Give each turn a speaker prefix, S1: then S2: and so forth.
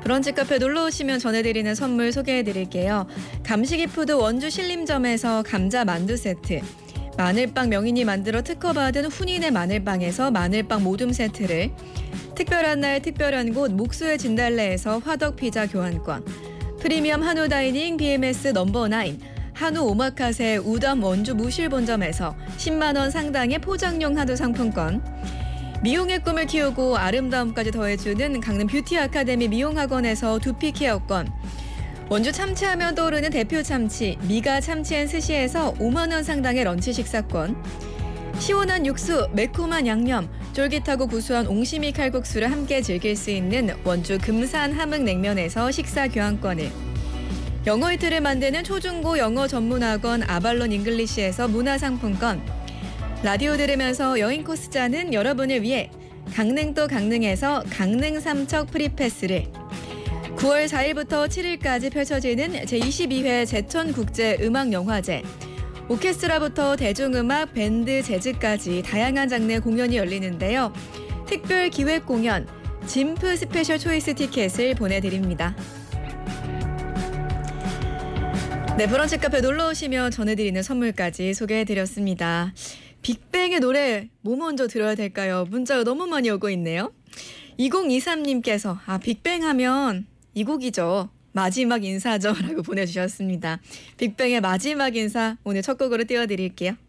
S1: 브런치 카페 놀러 오시면 전해드리는 선물 소개해드릴게요. 감식이푸드 원주 신림점에서 감자 만두 세트, 마늘빵 명인이 만들어 특허받은 훈인의 마늘빵에서 마늘빵 모둠 세트를, 특별한 날 특별한 곳 목수의 진달래에서 화덕피자 교환권, 프리미엄 한우 다이닝 BMS 넘버9 한우 오마카세 우담 원주 무실본점에서 10만 원 상당의 포장용 한우 상품권, 미용의 꿈을 키우고 아름다움까지 더해주는 강릉 뷰티 아카데미 미용학원에서 두피 케어권, 원주 참치하면 떠오르는 대표 참치 미가 참치앤스시에서 5만 원 상당의 런치 식사권, 시원한 육수 매콤한 양념 쫄깃하고 구수한 옹심이 칼국수를 함께 즐길 수 있는 원주 금산 함흥냉면에서 식사 교환권을, 영어 이틀을 만드는 초중고 영어 전문학원 아발론 잉글리시에서 문화상품권, 라디오 들으면서 여행 코스 짜는 여러분을 위해 강릉도 강릉에서 강릉 삼척 프리패스를, 9월 4일부터 7일까지 펼쳐지는 제22회 제천국제음악영화제, 오케스트라부터 대중음악, 밴드, 재즈까지 다양한 장르의 공연이 열리는데요. 특별 기획 공연, 짐프 스페셜 초이스 티켓을 보내드립니다. 네, 브런치 카페 놀러 오시면 전해드리는 선물까지 소개해드렸습니다. 빅뱅의 노래 뭐 먼저 들어야 될까요? 문자가 너무 많이 오고 있네요. 2023님께서 빅뱅 하면 이 곡이죠. 마지막 인사죠 라고 보내주셨습니다. 빅뱅의 마지막 인사 오늘 첫 곡으로 띄워드릴게요.